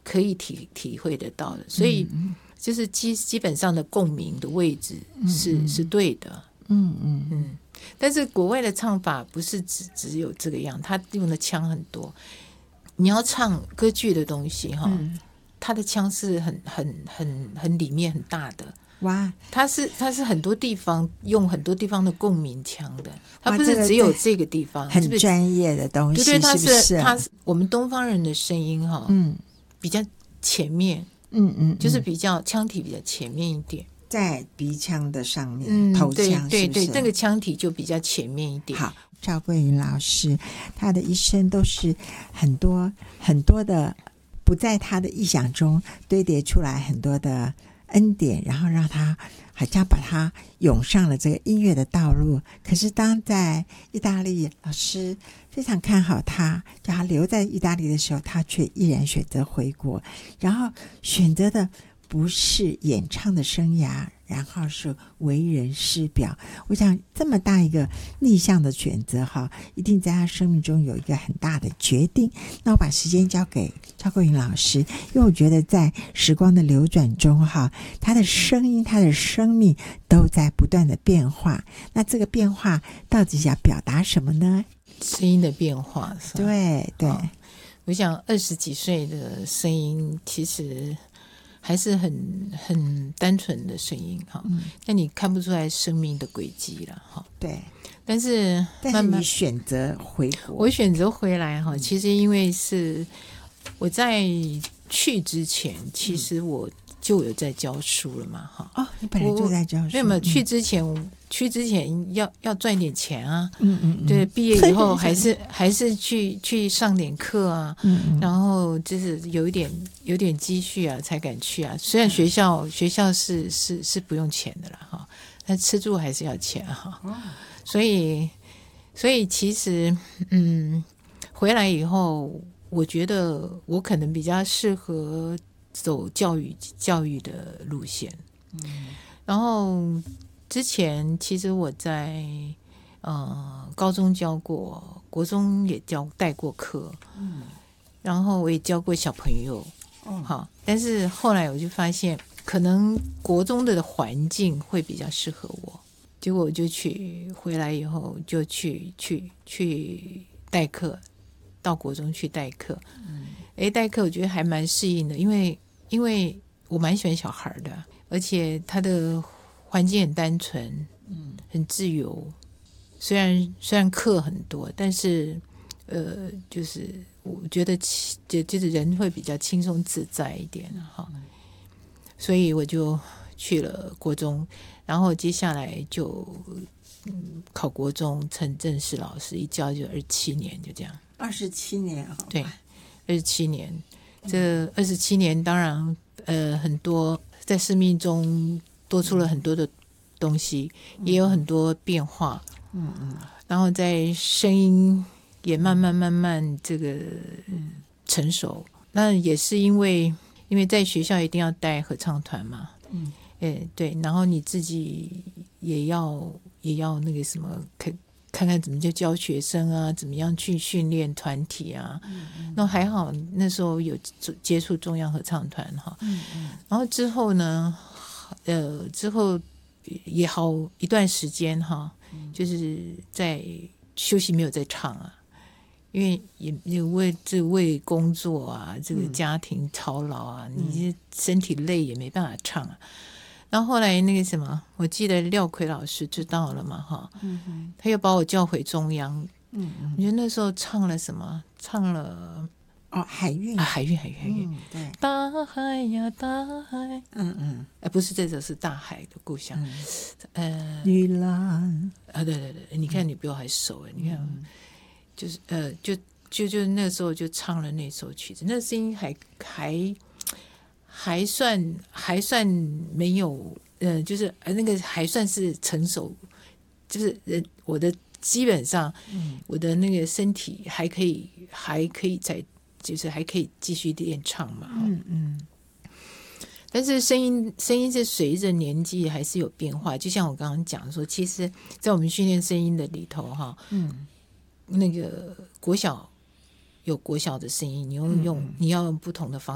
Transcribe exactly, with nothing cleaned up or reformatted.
可以体体会得到的，所以就是基基本上的共鸣的位置是、嗯、是对的。 嗯嗯嗯，但是国外的唱法不是只只有这个样，他用的腔很多。你要唱歌剧的东西哈，嗯、他的腔是很很很很里面很大的。 哇， 他是他是很多地方用很多地方的共鸣腔的，他不是只有这个地方， 很专业的东西， 对对，他是是他是我们东方人的声音哈，嗯，比较前面， 嗯嗯， 就是比较腔体比较前面一点， 在鼻腔的上面，嗯、头腔对对对， 是那个腔体就比较前面一点。 好，赵桂云老师，他的一生都是很多很多的，不在他的意想中堆叠出来很多的恩典，然后让他好像把他涌上了这个音乐的道路。可是当在意大利老师非常看好他，叫他留在意大利的时候，他却毅然选择回国，然后选择的不是演唱的生涯，然后是为人师表。我想这么大一个逆向的选择哈，一定在他生命中有一个很大的决定。那我把时间交给赵桂云老师，因为我觉得在时光的流转中哈，他的声音他的生命都在不断的变化。那这个变化到底要表达什么呢？ 声音的变化， 对对、哦、 我想二十几岁的声音其实还是很很单纯的声音哈，嗯，但你看不出来生命的轨迹了哈。 对， 但是慢慢但是你选择回国， 我选择回来哈，其实因为是我在去之前，其实我就有在教书了嘛哈。 哦，你本来就在教书， 没有没有，去之前、嗯、去之前要要赚点钱啊， 嗯嗯嗯， 对，毕业以后还是还是去去上点课啊，嗯嗯，然后就是有一点有点积蓄啊，才敢去啊。虽然学校、嗯、学校是是是不用钱的啦哈，但吃住还是要钱哈，哦，所以所以其实嗯，回来以后，我觉得我可能比较适合走教育教育的路线，嗯，然后之前其实我在呃高中教过，国中也教带过课，嗯，然后我也教过小朋友，哦，好，但是后来我就发现，可能国中的环境会比较适合我，结果我就去回来以后就去去去代课，到国中去代课，嗯，诶，代课我觉得还蛮适应的，因为因为我蛮喜欢小孩的，而且他的环境很单纯，嗯，很自由。虽然虽然课很多，但是呃，就是我觉得就就是人会比较轻松自在一点哈，嗯，所以我就去了国中，然后接下来就嗯考国中，成正式老师，一教就二十七年，就这样。 二十七年啊， 对，二十七年。这二十七年，当然呃很多在生命中多出了很多的东西，嗯，也有很多变化，嗯嗯，然后在声音也慢慢慢慢这个成熟，嗯，那也是因为因为在学校一定要带合唱团嘛，嗯，哎对，然后你自己也要也要那个什么可。看看怎么就教学生啊，怎么样去训练团体啊，嗯嗯，那还好那时候有接触中央合唱团哈，嗯嗯，然后之后呢呃之后也好一段时间哈，嗯，就是在休息没有在唱啊，因为也也为这为工作啊这个家庭操劳啊，嗯，你身体累也没办法唱啊。然后后来那个什么，我记得廖奎老师知道了嘛哈，嗯，他又把我叫回中央，嗯嗯，我觉得那时候唱了什么，唱了哦海韵啊海韵海韵海韵， 嗯，对， 大海呀大海， 嗯嗯， 哎不是这首是大海的故乡，嗯，呃玉兰啊对对对，你看你比我还熟哎，嗯，你看就是呃就就就那时候就唱了那首曲子，那声音还还。还算还算没有，呃，就是那个还算是成熟，就是呃，我的基本上，嗯，我的那个身体还可以，还可以再，就是还可以继续练唱嘛，嗯嗯。但是声音声音是随着年纪还是有变化，就像我刚刚讲说，其实，在我们训练声音的里头，哈，嗯，那个国小有国小的声音，你要用、嗯、你要用不同的方式。